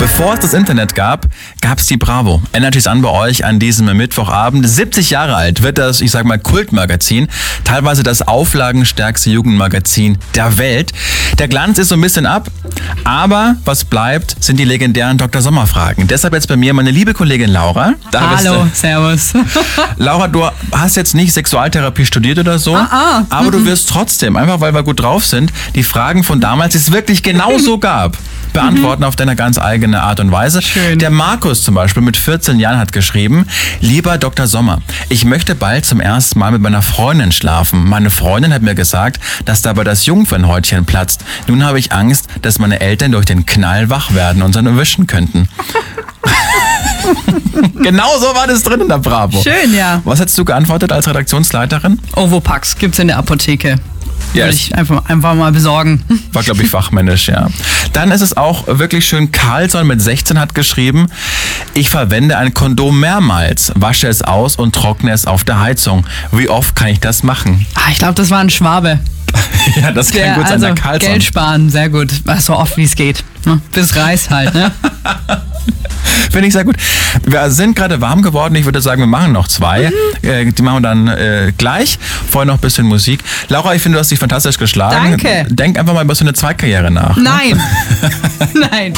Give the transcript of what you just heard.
Bevor es das Internet gab, gab es die Bravo. Energy's an bei euch an diesem Mittwochabend. 70 Jahre alt wird das, ich sag mal, Kultmagazin. Teilweise das auflagenstärkste Jugendmagazin der Welt. Der Glanz ist so ein bisschen ab, aber was bleibt, sind die legendären Dr. Sommer-Fragen. Deshalb jetzt bei mir meine liebe Kollegin Laura. Hallo, servus. Laura, du hast jetzt nicht Sexualtherapie studiert oder so, aber du wirst trotzdem, einfach weil wir gut drauf sind, die Fragen von damals, die es wirklich genauso gab, beantworten auf deine ganz eigene Art und Weise. Schön. Der Markus zum Beispiel mit 14 Jahren hat geschrieben: Lieber Dr. Sommer, ich möchte bald zum ersten Mal mit meiner Freundin schlafen. Meine Freundin hat mir gesagt, dass dabei das Jungfernhäutchen platzt. Nun habe ich Angst, dass meine Eltern durch den Knall wach werden und dann erwischen könnten. Genau so war das drin in der Bravo. Schön, ja. Was hättest du geantwortet als Redaktionsleiterin? Ovopax gibt's in der Apotheke. Ja, Würde ich einfach mal besorgen. war, glaube ich, fachmännisch, ja. Dann ist es auch wirklich schön, Carlson mit 16 hat geschrieben: Ich verwende ein Kondom mehrmals, wasche es aus und trockne es auf der Heizung. Wie oft kann ich das machen? Ich glaube, das war ein Schwabe. Ja, das kann gut sein, der Carlson. Geld sparen, sehr gut. So oft wie es geht. Bis Reis halt, ne? Finde ich sehr gut. Wir sind gerade warm geworden. Ich würde sagen, wir machen noch zwei. Die machen wir dann gleich. Vorher noch ein bisschen Musik. Laura, ich finde, du hast dich fantastisch geschlagen. Danke. Denk einfach mal über so eine Zweitkarriere nach. Nein. Nein.